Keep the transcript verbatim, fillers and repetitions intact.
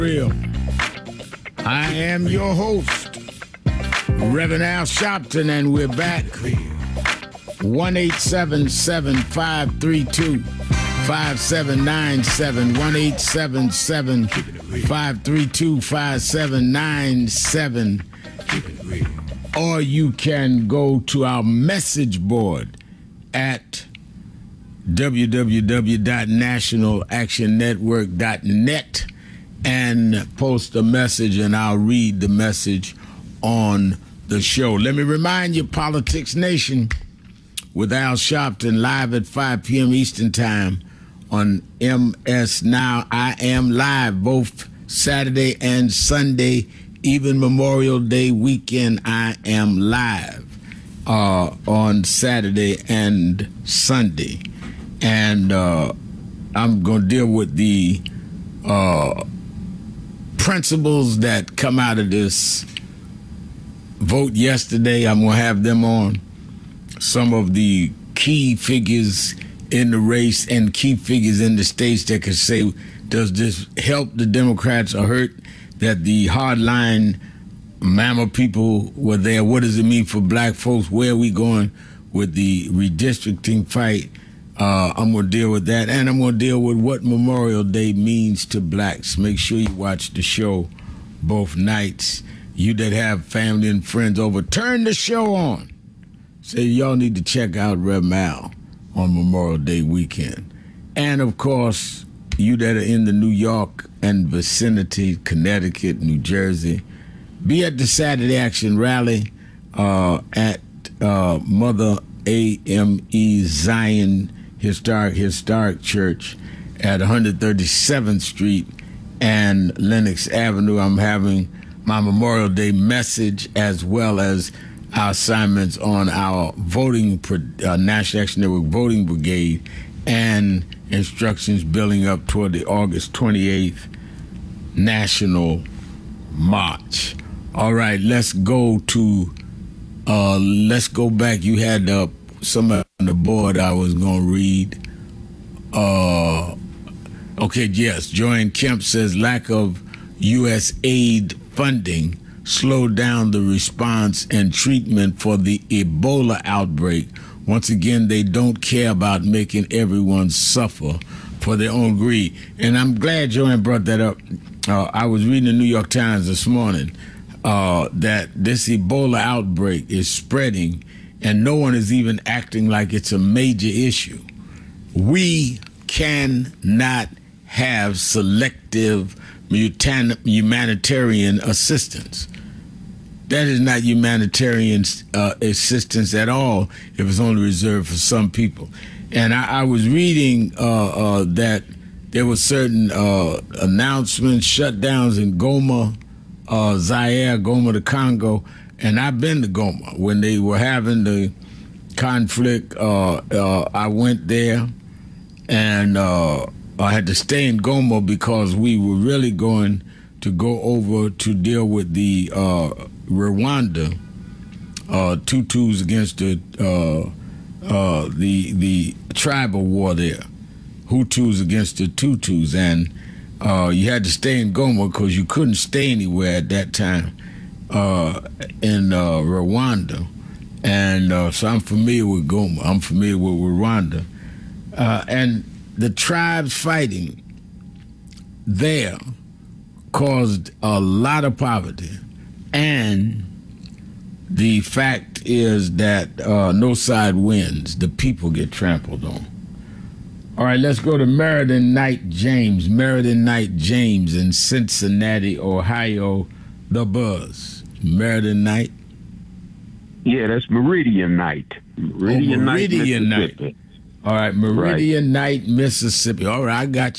Real. I am your host, Reverend Al Sharpton, and we're back. one eight seven seven, five three two, five seven nine seven, one eight seven seven, five three two, five seven nine seven. Or you can go to our message board at w w w dot national action network dot net and post a message, and I'll read the message on the show. Let me remind you, Politics Nation with Al Sharpton, live at five p.m. Eastern Time on M S Now. I am live both Saturday and Sunday, even Memorial Day weekend. I am live uh, on Saturday and Sunday. And uh, I'm going to deal with the uh, principles that come out of this vote yesterday. I'm going to have them on. Some of the key figures in the race and key figures in the states that can say, does this help the Democrats or hurt that the hardline mama people were there? What does it mean for black folks? Where are we going with the redistricting fight? Uh, I'm going to deal with that, and I'm going to deal with what Memorial Day means to blacks. Make sure you watch the show both nights. You that have family and friends over, turn the show on. Say y'all need to check out Rev Al on Memorial Day weekend. And, of course, you that are in the New York and vicinity, Connecticut, New Jersey, be at the Saturday Action Rally uh, at uh, Mother A M E Zion Historic Historic Church at one thirty-seventh Street and Lenox Avenue. I'm having my Memorial Day message as well as our assignments on our voting, uh, National Action Network Voting Brigade, and instructions building up toward the August twenty-eighth National March. All right, let's go to, uh, let's go back. You had uh, some on the board I was going to read. Uh, okay, yes, Joanne Kemp says lack of U S aid funding slowed down the response and treatment for the Ebola outbreak. Once again, they don't care about making everyone suffer for their own greed. And I'm glad Joanne brought that up. Uh, I was reading the New York Times this morning uh, that this Ebola outbreak is spreading and no one is even acting like it's a major issue. We cannot have selective humanitarian assistance. That is not humanitarian uh, assistance at all if it's only reserved for some people. And I, I was reading uh, uh, that there were certain uh, announcements, shutdowns in Goma, uh, Zaire, Goma, the Congo, and I've been to Goma. When they were having the conflict, uh, uh, I went there, and uh, I had to stay in Goma because we were really going to go over to deal with the uh, Rwanda uh, Tutus against the uh, uh, the the tribal war there, Hutus against the Tutus, and uh, you had to stay in Goma because you couldn't stay anywhere at that time uh, in uh, Rwanda, and uh, so I'm familiar with Goma. I'm familiar with Rwanda, uh, and the tribes fighting there caused a lot of poverty, and the fact is that uh, no side wins. The people get trampled on. All right, let's go to Meriden Knight James. Meriden Knight James in Cincinnati, Ohio, the Buzz. Meriden Knight? Yeah, that's Meridian Night. Meridian, oh, Meridian Night, Mississippi. Night. All right, Meridian right. Night, Mississippi. All right, I got you.